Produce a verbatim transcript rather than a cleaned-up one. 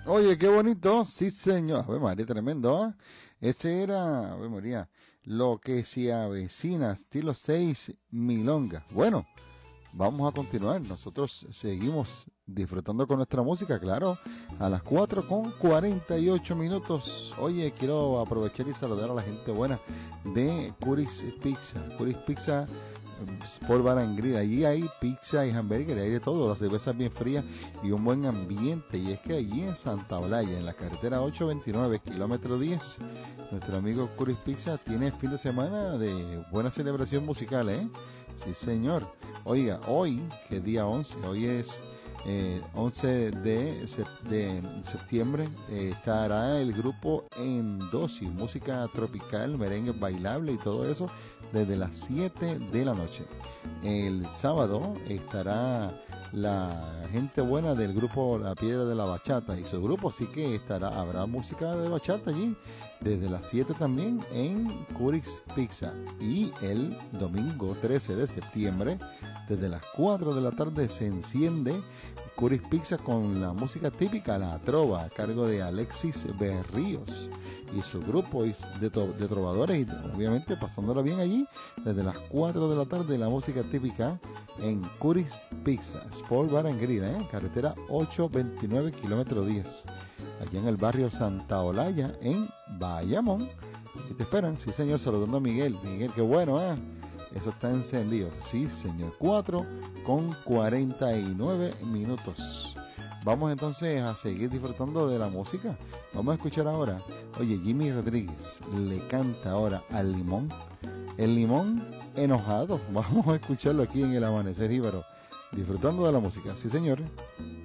Oye, qué bonito, sí señor, Ave María, tremendo, ¿eh? Ese era, Ave María, lo que se avecina, estilo seis milonga. Bueno, vamos a continuar, nosotros seguimos disfrutando con nuestra música, claro, a las cuatro con cuarenta y ocho minutos. Oye, quiero aprovechar y saludar a la gente buena de Curis Pizza, Curis Pizza por Bar and Grill. Allí hay pizza y hamburger, hay de todo, las cervezas bien frías y un buen ambiente. Y es que allí en Santa Olaya, en la carretera ocho veintinueve, kilómetro diez, nuestro amigo Curis Pizza tiene fin de semana de buena celebración musical, ¿eh? Sí, señor. Oiga, hoy, que es día once, hoy es eh, once de, sep- de septiembre, eh, estará el grupo En Dosis, música tropical, merengue bailable y todo eso, desde las siete de la noche. El sábado estará la gente buena del grupo La Piedra de la Bachata y su grupo, así que estará, habrá música de bachata allí desde las siete también en Curis Pizza. Y el domingo trece de septiembre, desde las cuatro de la tarde, se enciende Curis Pizza con la música típica, la trova, a cargo de Alexis Berríos y su grupo de, de trovadores, y obviamente pasándola bien allí desde las cuatro de la tarde, la música típica en Curis Pizza, Sport Bar and Grill, ¿eh? Carretera ocho veintinueve, kilómetro diez, allá en el barrio Santa Olaya, en Bayamón. Y te esperan, sí señor, saludando a Miguel. Miguel, qué bueno, ¿eh? Eso está encendido, sí señor. Cuatro con cuarenta y nueve minutos. Vamos entonces a seguir disfrutando de la música. Vamos a escuchar ahora, oye, Jimmy Rodríguez le canta ahora al limón. El limón enojado. Vamos a escucharlo aquí en el Amanecer Jíbaro, disfrutando de la música, sí señor.